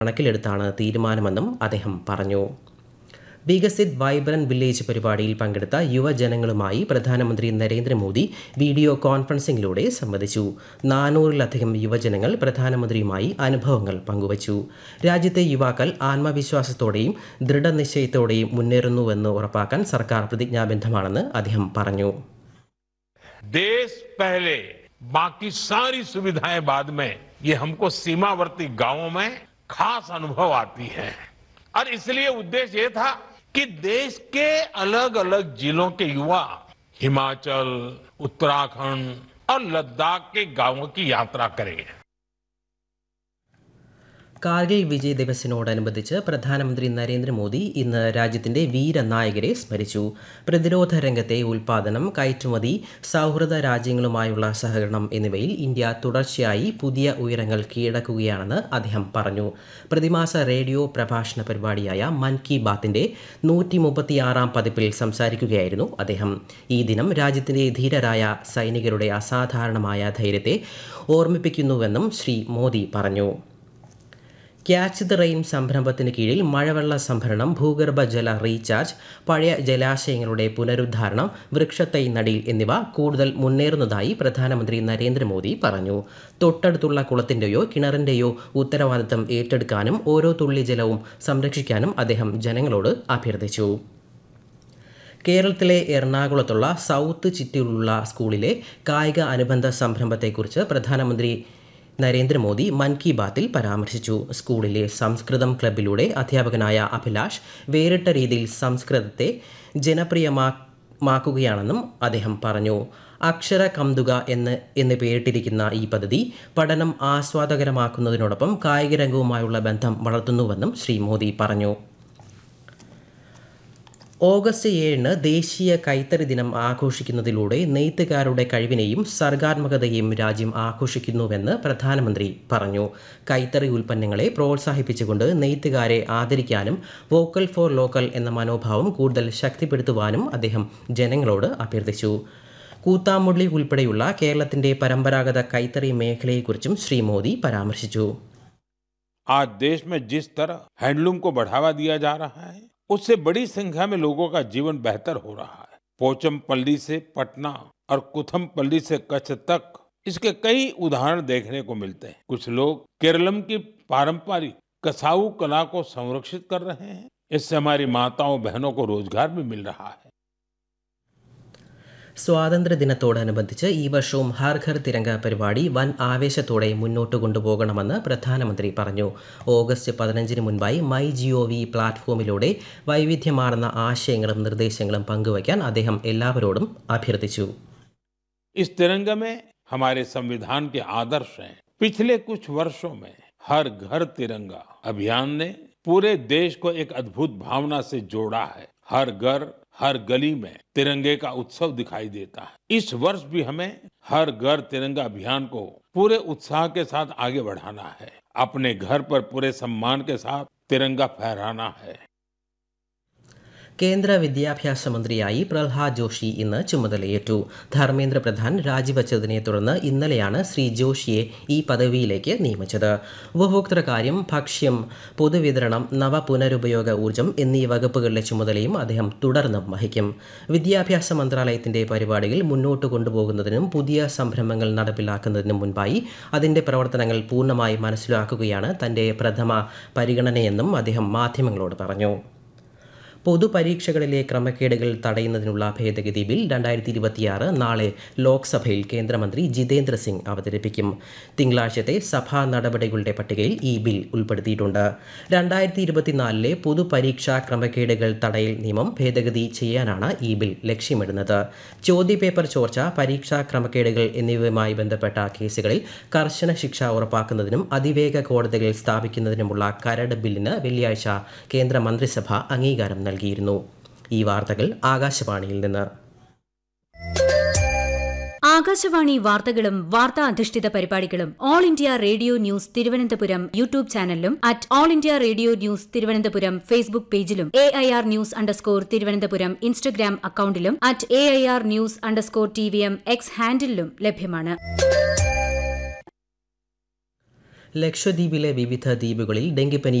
കണക്കിലെടുത്താണ് തീരുമാനമെന്നും അദ്ദേഹം പറഞ്ഞു. വികസിത് വൈബ്രന്റ് വില്ലേജ് പരിപാടിയിൽ പങ്കെടുത്ത യുവജനങ്ങളുമായി പ്രധാനമന്ത്രി നരേന്ദ്രമോദി വീഡിയോ കോൺഫറൻസിംഗിലൂടെ സംവദിച്ചു. 400-ലധികം യുവജനങ്ങൾ പ്രധാനമന്ത്രിയുമായി അനുഭവങ്ങൾ പങ്കുവച്ചു. രാജ്യത്തെ യുവാക്കൾ ആത്മവിശ്വാസത്തോടെയും ദൃഢനിശ്ചയത്തോടെയും മുന്നേറുന്നുവെന്ന് ഉറപ്പാക്കാൻ സർക്കാർ പ്രതിജ്ഞാബദ്ധമാണെന്ന് അദ്ദേഹം പറഞ്ഞു. देश पहले बाकी सारी सुविधाएं बाद में, ये हमको सीमावर्ती गांवों में खास अनुभव आती है और इसलिए उद्देश्य ये था कि देश के अलग अलग जिलों के युवा हिमाचल, उत्तराखंड और लद्दाख के गांवों की यात्रा करें. കാർഗിൽ വിജയ് ദിവസിനോടനുബന്ധിച്ച് പ്രധാനമന്ത്രി നരേന്ദ്രമോദി ഇന്ന് രാജ്യത്തിന്റെ വീരനായകരെ സ്മരിച്ചു. പ്രതിരോധ രംഗത്തെ ഉൽപ്പാദനം, കയറ്റുമതി, സൗഹൃദ രാജ്യങ്ങളുമായുള്ള സഹകരണം എന്നിവയിൽ ഇന്ത്യ തുടർച്ചയായി പുതിയ ഉയരങ്ങൾ കീഴടക്കുകയാണെന്ന് അദ്ദേഹം പറഞ്ഞു. പ്രതിമാസ റേഡിയോ പ്രഭാഷണ പരിപാടിയായ മൻ കി ബാത്തിന്റെ 136-ാം പതിപ്പിൽ സംസാരിക്കുകയായിരുന്നു അദ്ദേഹം. ഈ ദിനം രാജ്യത്തിന്റെ ധീരരായ സൈനികരുടെ അസാധാരണമായ ധൈര്യത്തെ ഓർമ്മിപ്പിക്കുന്നുവെന്നും ശ്രീ മോദി പറഞ്ഞു. ക്യാച്ച് ദ റെയിൻ സംരംഭത്തിന് കീഴിൽ മഴവെള്ള സംഭരണം, ഭൂഗർഭജല റീചാർജ്, പഴയ ജലാശയങ്ങളുടെ പുനരുദ്ധാരണം, വൃക്ഷത്തൈ നടീൽ എന്നിവ കൂടുതൽ മുന്നേറുന്നതായി പ്രധാനമന്ത്രി നരേന്ദ്രമോദി പറഞ്ഞു. തൊട്ടടുത്തുള്ള കുളത്തിൻ്റെയോ കിണറിൻ്റെയോ ഉത്തരവാദിത്തം ഏറ്റെടുക്കാനും ഓരോ തുള്ളി ജലവും സംരക്ഷിക്കാനും അദ്ദേഹം ജനങ്ങളോട് അഭ്യർത്ഥിച്ചു. കേരളത്തിലെ എറണാകുളത്തുള്ള സൗത്ത് ചിറ്റൂരിലുള്ള സ്കൂളിലെ കായിക അനുബന്ധ സംരംഭത്തെക്കുറിച്ച് പ്രധാനമന്ത്രി നരേന്ദ്രമോദി മൻ കി ബാത്തിൽ പരാമർശിച്ചു. സ്കൂളിലെ സംസ്കൃതം ക്ലബിലൂടെ അധ്യാപകനായ അഭിലാഷ് വേറിട്ട രീതിയിൽ സംസ്കൃതത്തെ ജനപ്രിയമാക്കുകയാണെന്നും അദ്ദേഹം പറഞ്ഞു. അക്ഷര കന്തുക എന്ന് പേരിട്ടിരിക്കുന്ന ഈ പദ്ധതി പഠനം ആസ്വാദകരമാക്കുന്നതിനോടൊപ്പം കായിക രംഗവുമായുള്ള ബന്ധം വളർത്തുന്നുവെന്നും ശ്രീ മോദി പറഞ്ഞു. ഓഗസ്റ്റ് 7-ന് ദേശീയ കൈത്തറി ദിനം ആഘോഷിക്കുന്നതിലൂടെ നെയ്ത്തുകാരുടെ കഴിവിനെയും സർഗാത്മകതയെയും രാജ്യം ആഘോഷിക്കുന്നുവെന്ന് പ്രധാനമന്ത്രി പറഞ്ഞു. കൈത്തറി ഉൽപ്പന്നങ്ങളെ പ്രോത്സാഹിപ്പിച്ചുകൊണ്ട് നെയ്ത്തുകാരെ ആദരിക്കാനും വോക്കൽ ഫോർ ലോക്കൽ എന്ന മനോഭാവം കൂടുതൽ ശക്തിപ്പെടുത്തുവാനും അദ്ദേഹം ജനങ്ങളോട് അഭ്യർത്ഥിച്ചു. കൂത്താമുള്ളി ഉൾപ്പെടെയുള്ള കേരളത്തിന്റെ പരമ്പരാഗത കൈത്തറി മേഖലയെക്കുറിച്ചും ശ്രീ മോദി പരാമർശിച്ചു. आज देश में जिस तरह हैंडलूम को बढ़ावा दिया जा रहा है, उससे बड़ी संख्या में लोगों का जीवन बेहतर हो रहा है. पोचमपल्ली से पटना और कुथमपल्ली से कच्छ तक इसके कई उदाहरण देखने को मिलते हैं. कुछ लोग केरलम की पारंपरिक कसाऊ कला को संरक्षित कर रहे हैं. इससे हमारी माताओं बहनों को रोजगार भी मिल रहा है. സ്വാതന്ത്ര്യദിനത്തോടനുബന്ധിച്ച് ഈ വർഷവും ഹർ ഘർ തിരംഗ പരിപാടി വൻ ആവേശത്തോടെ മുന്നോട്ട് കൊണ്ടുപോകണമെന്ന് പ്രധാനമന്ത്രി പറഞ്ഞു. ഓഗസ്റ്റ് 15-ന് മുൻപായി മൈ GOV പ്ലാറ്റ്ഫോമിലൂടെ വൈവിധ്യമാർന്ന ആശയങ്ങളും നിർദ്ദേശങ്ങളും പങ്കുവയ്ക്കാൻ അദ്ദേഹം എല്ലാവരോടും അഭ്യർത്ഥിച്ചു. इस तिरंगे में हमारे संविधान के आदर्श हैं. पिछले कुछ वर्षों में हर घर तिरंगा अभियान ने पूरे देश को एक अद्भुत भावना से जोड़ा है. हर घर हर गली में तिरंगे का उत्सव दिखाई देता है. इस वर्ष भी हमें हर घर तिरंगा अभियान को पूरे उत्साह के साथ आगे बढ़ाना है. अपने घर पर पूरे सम्मान के साथ तिरंगा फहराना है. കേന്ദ്ര വിദ്യാഭ്യാസ മന്ത്രിയായി പ്രഹ്ലാദ് ജോഷി ഇന്ന് ചുമതലയേറ്റു. ധർമ്മേന്ദ്ര പ്രധാൻ രാജിവച്ചതിനെ തുടർന്ന് ഇന്നലെയാണ് ശ്രീ ജോഷിയെ ഈ പദവിയിലേക്ക് നിയമിച്ചത്. ഉപഭോക്തൃകാര്യം, ഭക്ഷ്യം, പൊതുവിതരണം, പുനരുപയോഗ ഊർജ്ജം എന്നീ വകുപ്പുകളിലെ ചുമതലയും അദ്ദേഹം തുടർന്നും വഹിക്കും. വിദ്യാഭ്യാസ മന്ത്രാലയത്തിന്റെ പരിപാടികൾ മുന്നോട്ട് കൊണ്ടുപോകുന്നതിനും പുതിയ സംരംഭങ്ങൾ നടപ്പിലാക്കുന്നതിനും മുൻപായി അതിന്റെ പ്രവർത്തനങ്ങൾ പൂർണ്ണമായി മനസ്സിലാക്കുകയാണ് തന്റെ പ്രഥമ പരിഗണനയെന്നും അദ്ദേഹം മാധ്യമങ്ങളോട് പറഞ്ഞു. പൊതുപരീക്ഷകളിലെ ക്രമക്കേടുകൾ തടയുന്നതിനുള്ള ഭേദഗതി ബിൽ 2026 നാളെ ലോക്സഭയിൽ കേന്ദ്രമന്ത്രി ജിതേന്ദ്ര സിംഗ് അവതരിപ്പിക്കും. തിങ്കളാഴ്ചത്തെ സഭാ നടപടികളുടെ പട്ടികയിൽ ഈ ബിൽ ഉൾപ്പെടുത്തിയിട്ടുണ്ട്. 2024 പൊതുപരീക്ഷാ ക്രമക്കേടുകൾ തടയൽ നിയമം ഭേദഗതി ചെയ്യാനാണ് ഈ ബിൽ ലക്ഷ്യമിടുന്നത്. ചോദ്യപേപ്പർ ചോർച്ച, പരീക്ഷാ ക്രമക്കേടുകൾ എന്നിവയുമായി ബന്ധപ്പെട്ട കേസുകളിൽ കർശന ശിക്ഷ ഉറപ്പാക്കുന്നതിനും അതിവേഗ കോടതികൾ സ്ഥാപിക്കുന്നതിനുമുള്ള കരട് ബില്ലിന് വെള്ളിയാഴ്ച കേന്ദ്ര മന്ത്രിസഭ അംഗീകാരം നൽകിയിരുന്നു. ഈ വാർത്തകൾ ആകാശവാണിയിൽ നിന്ന്. ആകാശവാണി വാർത്തകളും വാർത്താ അധിഷ്ഠിത പരിപാടികളും all India radio news Thiruvananthapuram YouTube ചാനലിലും all India radio news Thiruvananthapuram Facebook പേജിലും AIR ന്യൂസ് _തിരുവനന്തപുരം ഇൻസ്റ്റഗ്രാം അക്കൌണ്ടിലും AIR ന്യൂസ് _TVM X ഹാൻഡിലും ലഭ്യമാണ്. ലക്ഷദ്വീപിലെ വിവിധ ദ്വീപുകളിൽ ഡെങ്കിപ്പനി